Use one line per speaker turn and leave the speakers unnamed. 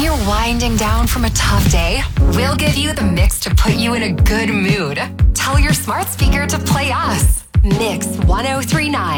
you're winding down from a tough day, we'll give you the mix to put you in a good mood. Tell your smart speaker to play us. Mix 1039.